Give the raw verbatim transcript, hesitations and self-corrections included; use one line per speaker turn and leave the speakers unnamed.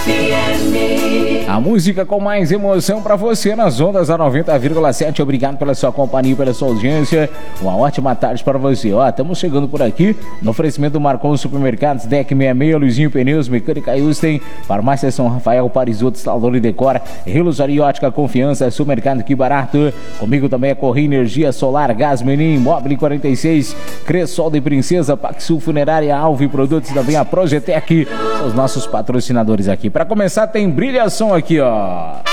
F M.
A música com mais emoção pra você nas ondas da noventa vírgula sete. Obrigado pela sua companhia, pela sua audiência. Uma ótima tarde pra você. Ó, estamos chegando por aqui no oferecimento do Marcon Supermercados, Deck sessenta e seis, Luizinho Pneus, Mecânica Houston, Farmácia São Rafael, Parisoto, Instalador e Decora, Relojaria Ótica Confiança, Supermercado Que Barato. Comigo também é Correia Energia Solar, Gás Menin, Móvel quarenta e seis, Cressol de Princesa, Paxul Funerária, Alve Produtos, também a Projetec. São os nossos patrocinadores aqui. Pra começar tem brilhação aqui, ó.